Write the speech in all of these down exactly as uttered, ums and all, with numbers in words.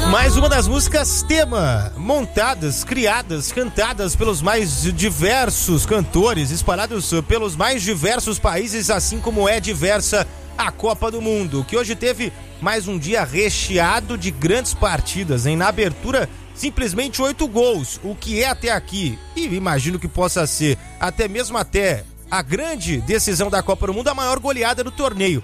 Mais uma das músicas tema, montadas, criadas, cantadas pelos mais diversos cantores, espalhados pelos mais diversos países, assim como é diversa a Copa do Mundo, que hoje teve mais um dia recheado de grandes partidas, hein? Na abertura, simplesmente oito gols, o que é até aqui, e imagino que possa ser até mesmo até a grande decisão da Copa do Mundo, a maior goleada do torneio.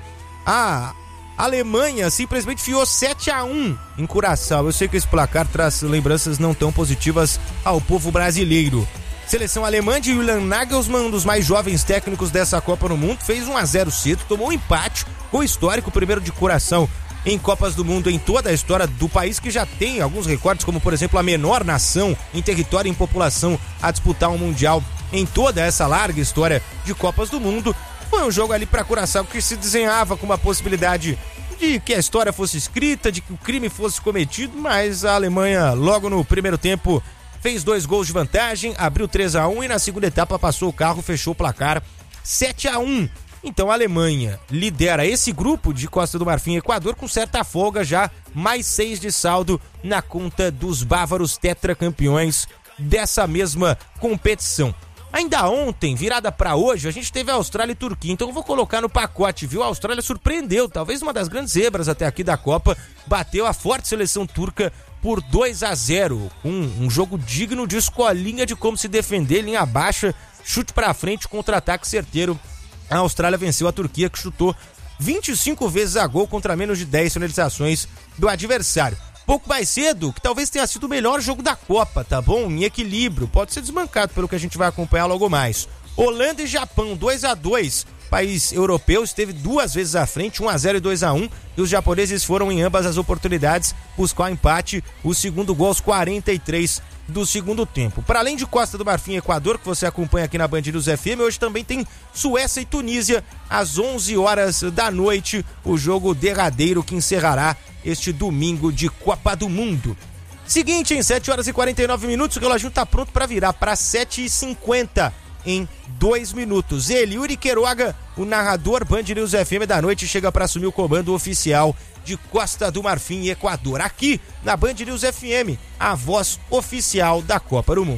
A Alemanha simplesmente fiou sete a um em Curaçao. Eu sei que esse placar traz lembranças não tão positivas ao povo brasileiro. Seleção alemã de Julian Nagelsmann, um dos mais jovens técnicos dessa Copa do Mundo, fez um a zero cedo, tomou um empate, gol histórico, primeiro de Curaçao em Copas do Mundo em toda a história do país, que já tem alguns recordes, como por exemplo a menor nação em território e em população a disputar um mundial em toda essa larga história de Copas do Mundo. Foi um jogo ali para Curaçao que se desenhava com uma possibilidade de que a história fosse escrita, de que o crime fosse cometido, mas a Alemanha logo no primeiro tempo fez dois gols de vantagem, abriu três a um e na segunda etapa passou o carro, fechou o placar sete a um. Então a Alemanha lidera esse grupo de Costa do Marfim e Equador com certa folga, já mais seis de saldo na conta dos bávaros tetracampeões dessa mesma competição. Ainda ontem, virada para hoje, a gente teve a Austrália e Turquia, então eu vou colocar no pacote, viu? A Austrália surpreendeu, talvez uma das grandes zebras até aqui da Copa, bateu a forte seleção turca por dois a zero, um, um jogo digno de escolinha de como se defender, linha baixa, chute para frente, contra-ataque certeiro. A Austrália venceu a Turquia, que chutou vinte e cinco vezes a gol contra menos de dez finalizações do adversário. Pouco mais cedo, que talvez tenha sido o melhor jogo da Copa, tá bom? Em equilíbrio, pode ser desbancado pelo que a gente vai acompanhar logo mais. Holanda e Japão, dois a dois. País europeu esteve duas vezes à frente, um a zero e dois a um, e os japoneses foram em ambas as oportunidades buscar o empate, o segundo gol aos quarenta e três do segundo tempo. Para além de Costa do Marfim e Equador, que você acompanha aqui na Band News F M, hoje também tem Suécia e Tunísia, às onze horas da noite, o jogo derradeiro que encerrará este domingo de Copa do Mundo. Seguinte, em sete horas e quarenta e nove minutos, o reloginho tá pronto para virar para sete e cinquenta em dois minutos. Ele, Yuri Queiroga, o narrador Band News F M da noite, chega para assumir o comando oficial de Costa do Marfim e Equador, aqui na Band News F M, a voz oficial da Copa do Mundo.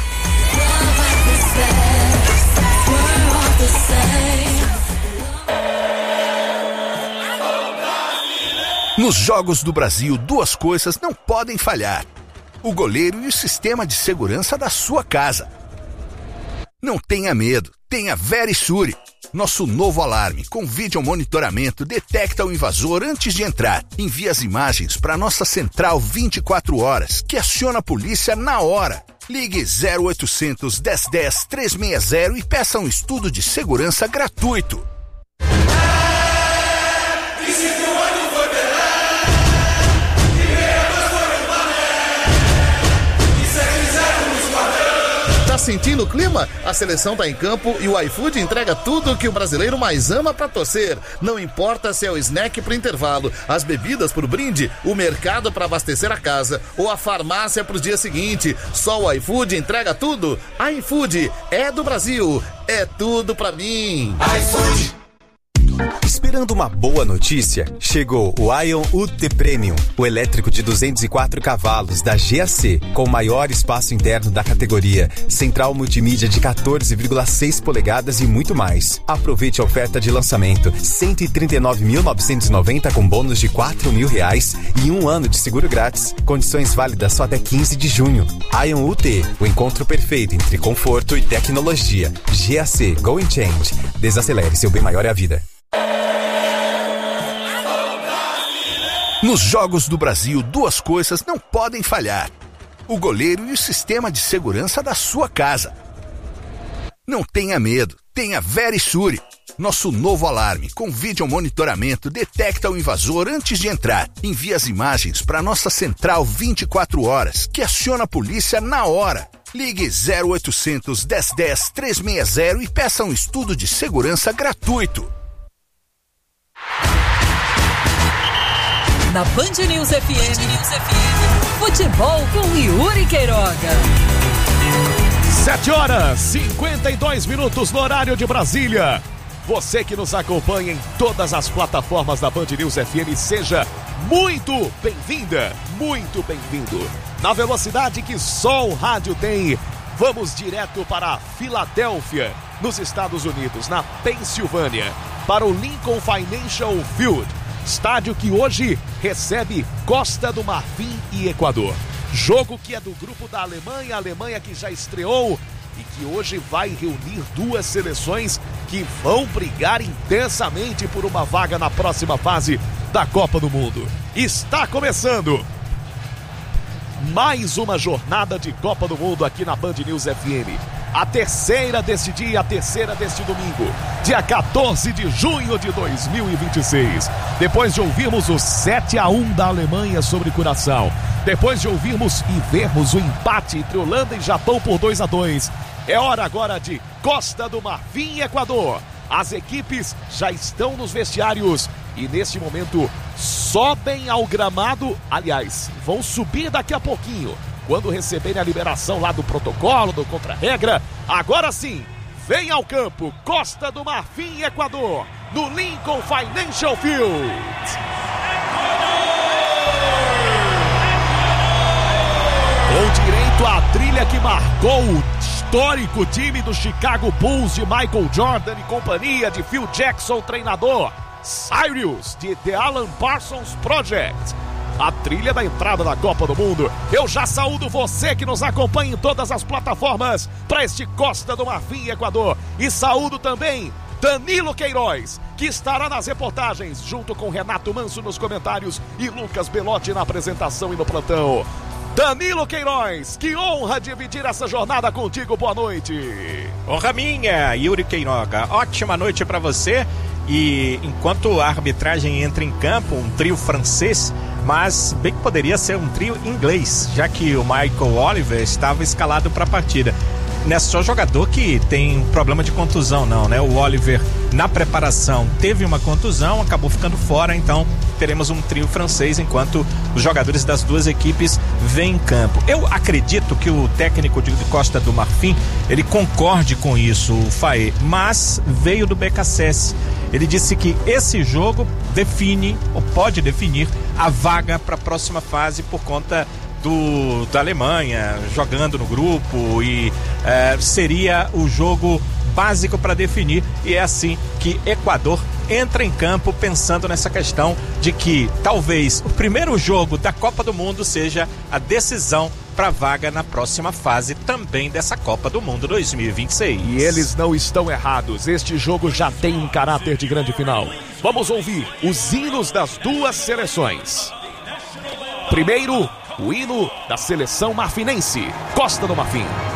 Nos Jogos do Brasil, duas coisas não podem falhar: o goleiro e o sistema de segurança da sua casa. Não tenha medo, tenha Verisure. Nosso novo alarme com vídeo monitoramento detecta o invasor antes de entrar. Envia as imagens para nossa central vinte e quatro horas, que aciona a polícia na hora. Ligue zero oitocentos, dez dez, trezentos e sessenta e peça um estudo de segurança gratuito. Tá sentindo o clima? A seleção tá em campo e o iFood entrega tudo o que o brasileiro mais ama pra torcer. Não importa se é o snack pro intervalo, as bebidas pro brinde, o mercado pra abastecer a casa ou a farmácia pro dia seguinte. Só o iFood entrega tudo. iFood é do Brasil, é tudo pra mim. iFood. Esperando uma boa notícia? Chegou o Ion U T Premium, o elétrico de duzentos e quatro cavalos da G A C, com o maior espaço interno da categoria, central multimídia de quatorze vírgula seis polegadas e muito mais. Aproveite a oferta de lançamento, cento e trinta e nove mil novecentos e noventa com bônus de quatro mil reais e um ano de seguro grátis. Condições válidas só até quinze de junho. Ion U T, o encontro perfeito entre conforto e tecnologia. G A C, Go and Change. Desacelere, seu bem maior é a vida. Nos Jogos do Brasil, duas coisas não podem falhar: o goleiro e o sistema de segurança da sua casa. Não tenha medo, tenha Verisure. Nosso novo alarme com vídeo monitoramento detecta o invasor antes de entrar. Envia as imagens para nossa central vinte e quatro horas, que aciona a polícia na hora. Ligue zero oitocentos, dez dez, trezentos e sessenta e peça um estudo de segurança gratuito. Na Band News F M, futebol com Yuri Queiroga. sete horas, cinquenta e dois minutos no horário de Brasília. Você que nos acompanha em todas as plataformas da Band News F M, seja muito bem-vinda, muito bem-vindo. Na velocidade que só o rádio tem, vamos direto para a Filadélfia, nos Estados Unidos, na Pensilvânia, para o Lincoln Financial Field, estádio que hoje recebe Costa do Marfim e Equador. Jogo que é do grupo da Alemanha, a Alemanha que já estreou e que hoje vai reunir duas seleções que vão brigar intensamente por uma vaga na próxima fase da Copa do Mundo. Está começando mais uma jornada de Copa do Mundo aqui na Band News F M. A terceira deste dia, a terceira deste domingo, dia quatorze de junho de dois mil e vinte e seis. Depois de ouvirmos o sete a um da Alemanha sobre Curaçao, depois de ouvirmos e vermos o empate entre Holanda e Japão por dois a dois, é hora agora de Costa do Marfim e Equador. As equipes já estão nos vestiários e neste momento sobem ao gramado. Aliás, vão subir daqui a pouquinho, quando receberem a liberação lá do protocolo, do contra-regra. Agora sim, vem ao campo Costa do Marfim e Equador, no Lincoln Financial Field. Com direito à trilha que marcou o histórico time do Chicago Bulls de Michael Jordan e companhia, de Phil Jackson, treinador, Cyrus, de The Alan Parsons Project. A trilha da entrada da Copa do Mundo. Eu já saúdo você que nos acompanha em todas as plataformas para este Costa do Marfim e Equador. E saúdo também Danilo Queiroz, que estará nas reportagens, junto com Renato Manso nos comentários e Lucas Belotti na apresentação e no plantão. Danilo Queiroz, que honra dividir essa jornada contigo. Boa noite. Honra minha, Yuri Queiroga. Ótima noite para você. E enquanto a arbitragem entra em campo, um trio francês, mas bem que poderia ser um trio inglês, já que o Michael Oliver estava escalado para a partida. Não é só jogador que tem problema de contusão, não, né? O Oliver, na preparação, teve uma contusão, acabou ficando fora, então teremos um trio francês enquanto os jogadores das duas equipes vêm em campo. Eu acredito que o técnico de Costa do Marfim, ele concorde com isso, o Faé, mas veio do B K S S. Ele disse que esse jogo define, ou pode definir, a vaga para a próxima fase por conta do, da Alemanha jogando no grupo, e é, seria o jogo básico para definir, e é assim que Equador entra em campo pensando nessa questão de que talvez o primeiro jogo da Copa do Mundo seja a decisão para a vaga na próxima fase também dessa Copa do Mundo dois mil e vinte e seis. E eles não estão errados, este jogo já tem um caráter de grande final. Vamos ouvir os hinos das duas seleções. Primeiro, o hino da seleção marfinense, Costa do Marfim.